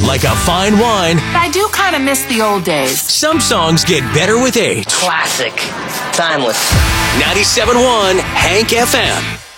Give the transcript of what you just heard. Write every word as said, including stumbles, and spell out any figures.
like a fine wine, I do kind of miss the old days. some songs get better with age. Classic. Timeless. ninety-seven point one Hank F M.